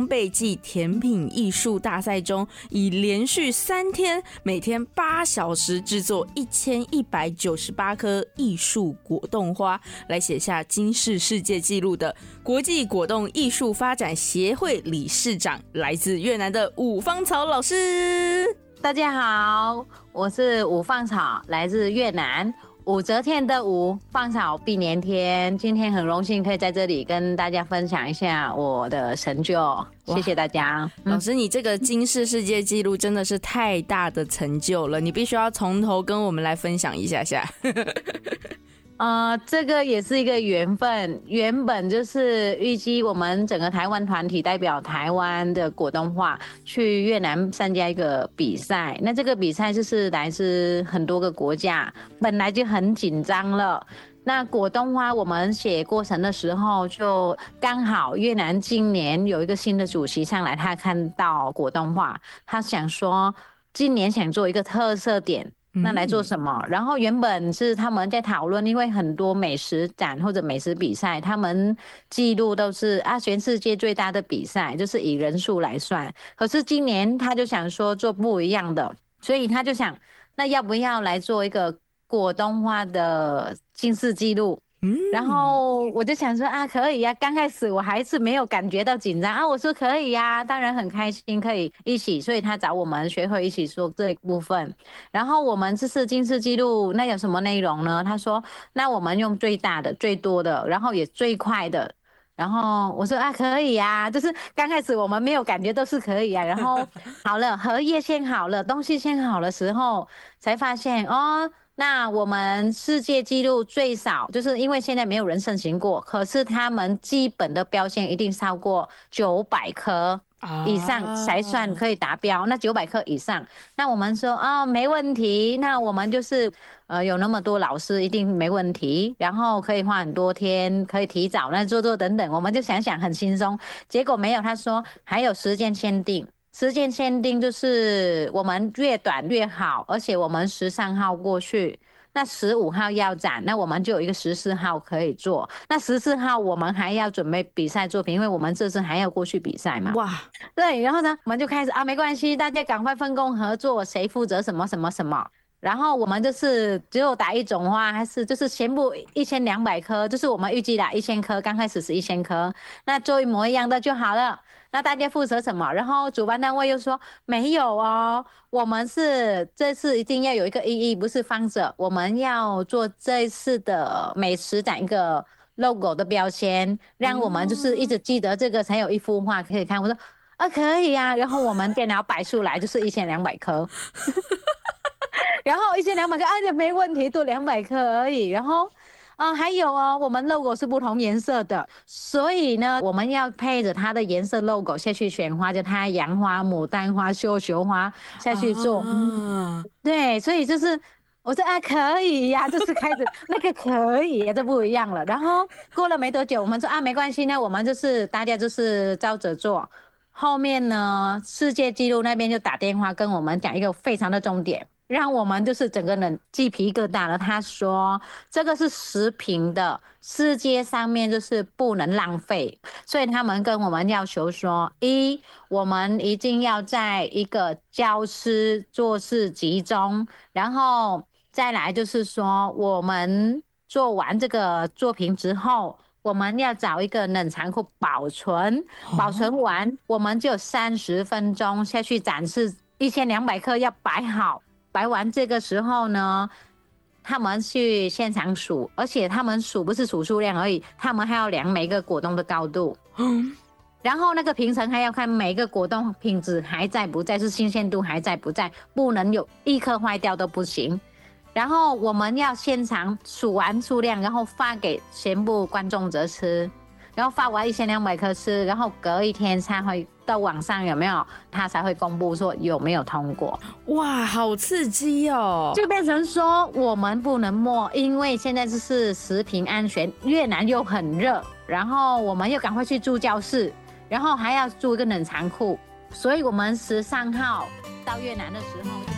焙暨甜品艺术大赛中，以连续3天，每天8小时制作1198颗艺术果冻花，来写下金氏世界纪录的国际果冻艺术发展协会理事长，来自越南的伍芳草老师。 大家好，我是伍芳草，来自越南。武则天的武，芳草碧连天。今天很荣幸可以在这里跟大家分享一下我的成就，谢谢大家。 老师，你这个金氏世界纪录真的是太大的成就了，你必须要从头跟我们来分享一下下。 这个也是一个缘分，原本就是预计我们整个台湾团体代表台湾的果冻画去越南参加一个比赛，那这个比赛就是来自很多个国家，本来就很紧张了。那果冻花我们写过程的时候，就刚好越南今年有一个新的主席上来，他看到果冻花，他想说今年想做一个特色点，那来做什么？然后原本是他们在讨论，因为很多美食展或者美食比赛，他们记录都是全世界最大的比赛，就是以人数来算。可是今年他就想说做不一样的，所以他就想，那要不要来做一个果冻花的金氏纪录？然后我就想说可以刚开始我还是没有感觉到紧张我说可以当然很开心可以一起，所以他找我们学会一起做这一部分。然后我们这次金氏纪录那有什么内容呢？他说那我们用最大的最多的，然后也最快的。然后我说可以就是刚开始我们没有感觉都是可以然后好了，荷叶先好了，东西先好的时候才发现那我们世界纪录最少，就是因为现在没有人盛行过，可是他们基本的标签一定超过900颗以上才算可以达标，那900颗以上，那我们说没问题，那我们就是有那么多老师一定没问题，然后可以花很多天，可以提早那做等等，我们就想想很轻松，结果没有，他说还有时间限定。时间限定就是我们越短越好，而且我们13号过去，那15号要展，那我们就有一个14号可以做。那14号我们还要准备比赛作品，因为我们这次还要过去比赛嘛。哇，对，然后呢，我们就开始没关系，大家赶快分工合作，谁负责什么什么什么。然后我们就是只有打一种花，还是就是全部1200颗，就是我们预计打1000颗，刚开始是1000颗，那做一模一样的就好了。那大家负责什么？然后主办单位又说没有我们是这次一定要有一个意义，不是放着，我们要做这一次的美食展一个 logo 的标签，让我们就是一直记得这个，才有一幅画可以看。我说可以然后我们电脑摆出来就是1200颗。然后1200颗没问题，多200颗而已。然后还有我们 logo 是不同颜色的，所以呢我们要配着它的颜色 logo 下去选花，就太阳花、牡丹花、绣球花下去做对，所以就是我说可以就是开始那个可以就不一样了。然后过了没多久，我们说没关系，那我们就是大家就是照着做。后面呢世界纪录那边就打电话跟我们讲一个非常的重点，让我们就是整个人鸡皮疙瘩了。他说这个是食品的，世界上面就是不能浪费，所以他们跟我们要求说我们一定要在一个教师做事集中，然后再来就是说我们做完这个作品之后，我们要找一个冷藏库保存完我们就30分钟下去展示1200颗要摆好，摆完这个时候呢他们去现场数，而且他们数不是数数量而已，他们还要量每个果冻的高度然后那个评审还要看每个果冻品质还在不在，是新鲜度还在不在，不能有一颗坏掉都不行。然后我们要现场数完数量，然后发给全部观众者吃，然后发完1200颗吃，然后隔一天才会到网上有没有，他才会公布说有没有通过。 哇，好刺激就变成说我们不能摸，因为现在就是食品安全，越南又很热，然后我们又赶快去住教室，然后还要住一个冷藏库，所以我们13号到越南的时候